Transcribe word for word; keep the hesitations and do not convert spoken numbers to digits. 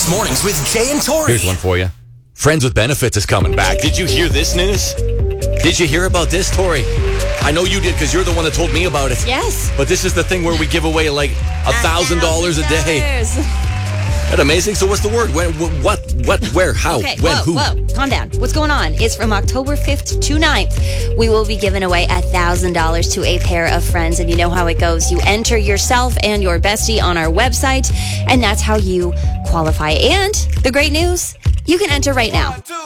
Mixed Mornings with Jay and Tori. Here's one for you. Friends with Benefits is coming back. Did you hear this news? Did you hear about this, Tori? I know you did because you're the one that told me about it. Yes. But this is the thing where we give away like a thousand dollars a day. That's amazing. So what's the word? When, what, what, where, how, Okay, when, whoa, who? whoa, calm down. What's going on? It's from October fifth to ninth. We will be giving away one thousand dollars to a pair of friends, and you know how it goes. You enter yourself and your bestie on our website, and that's how you qualify. And the great news, you can enter right now.